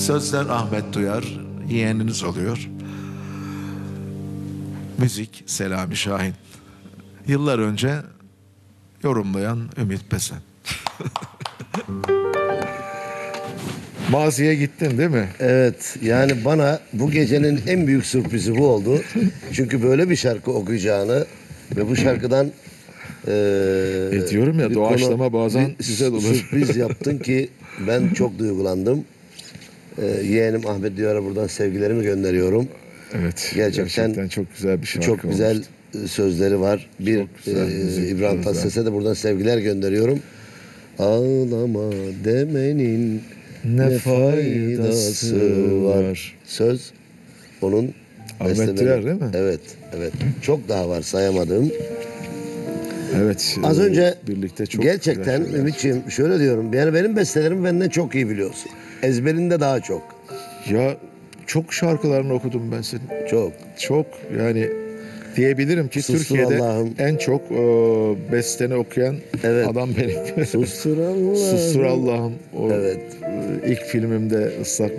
Sözler Ahmet Duyar, yeğeniniz oluyor. Müzik Selami Şahin. Yıllar önce yorumlayan Ümit Besen. Maziye gittin değil mi? Evet, yani bana bu gecenin en büyük sürprizi bu oldu. Çünkü böyle bir şarkı okuyacağını ve bu şarkıdan Diyorum ya, bir doğaçlama bazen bir güzel olur. sürpriz yaptın ki ben çok duygulandım. Yeğenim Ahmet Duyar'a buradan sevgilerimi gönderiyorum. Evet, Gerçekten çok güzel bir şarkı çok güzel olmuştu. sözleri var. Bir güzel müzik, İbrahim sözler. Tatlıses'e de buradan sevgiler gönderiyorum. Ağlama demenin ne faydası var. Söz onun Ahmet besteleri. Duyar değil mi? Evet, evet. Çok daha var sayamadığım. Evet. Az önce birlikte çok gerçekten güzel şeyler. Ümit'ciğim şöyle diyorum. Yani benim bestelerimi benden çok iyi biliyorsun. Ezberinde daha çok. Ya çok şarkılarını okudum ben senin. Çok. Çok yani diyebilirim ki Sustur Türkiye'de Allah'ım. en çok besteni okuyan Evet. adam benim. Sustur Allah'ım. Sustur Allah'ım. O Evet. ilk filmimde Islak